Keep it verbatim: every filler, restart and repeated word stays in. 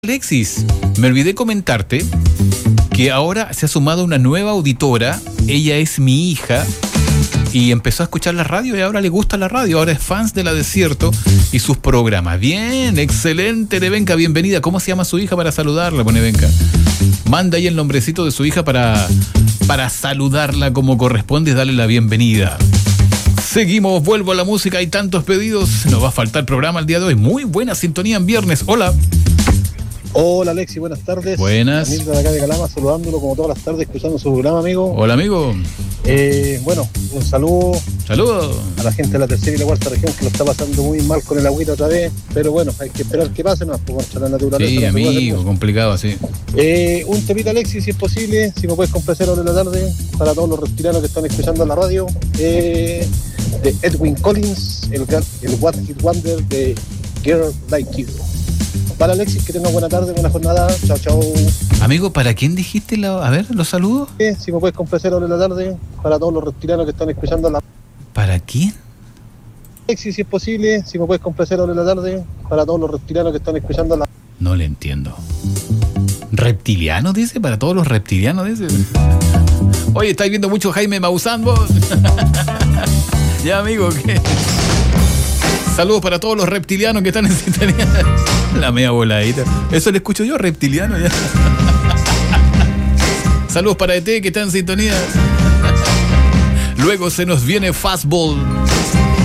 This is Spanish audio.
Alexis, me olvidé comentarte que ahora se ha sumado una nueva auditora. Ella es mi hija y empezó a escuchar la radio y ahora le gusta la radio. Ahora es fans de La Desierto y sus programas. Bien, excelente, Nevenka, bienvenida. ¿Cómo se llama su hija para saludarla? Pone Nevenka. Manda ahí el nombrecito de su hija para, para saludarla como corresponde y darle la bienvenida. Seguimos, vuelvo a la música, hay tantos pedidos. Nos va a faltar programa el día de hoy. Muy buena sintonía en viernes. Hola. Hola Alexi, buenas tardes. Buenas. Mirta de acá de Calama, saludándolo como todas las tardes, escuchando su programa, amigo. Hola, amigo. Eh, bueno, un saludo. Saludos. A la gente de la tercera y la cuarta región que lo está pasando muy mal con el agüita otra vez. Pero bueno, hay que esperar que pase, no por contra la naturaleza. Sí, no amigo, complicado así. Eh, un temita, Alexi, si es posible, si me puedes complacer ahora en la tarde, para todos los reptilianos que están escuchando en la radio. Eh, de Edwin Collins, el, el What Hit Wonder de Girl Like You. Para Alexis, que tenga buena tarde, buena jornada. Chao, chao. Amigo, ¿para quién dijiste la... A ver, los saludos? Eh, si me puedes complacer ahora en la tarde, para todos los reptilianos que están escuchando la... ¿Para quién? Alexis, si es posible, si me puedes complacer ahora en la tarde, para todos los reptilianos que están escuchando la... No le entiendo. ¿Reptiliano dice? ¿Para todos los reptilianos dice? Oye, estáis viendo mucho Jaime Maussan, vos. Ya, amigo, ¿qué? Saludos para todos los reptilianos que están en sintonía. La media voladita. Eso le escucho yo, reptiliano ya. Saludos para E T que está en sintonía. Luego se nos viene Fastball.